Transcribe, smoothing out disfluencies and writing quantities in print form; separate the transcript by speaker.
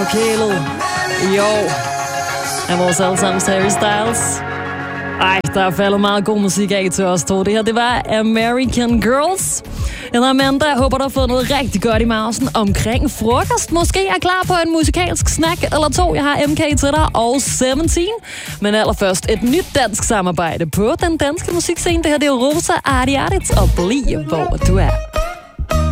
Speaker 1: lokalet i år af vores allesammens Harry Styles. Ej, der er faldet meget god musik af til os to. Det her, det var American Girls. Jeg hedder Amanda. Jeg håber, du har fået noget rigtig godt i mausen omkring frokost. Måske er klar på en musikalsk snack eller to. Jeg har MK til dig og 17. Men allerførst et nyt dansk samarbejde på den danske musikscene. Det her, det er Rosa Ardiarits og Bliv, hvor du er.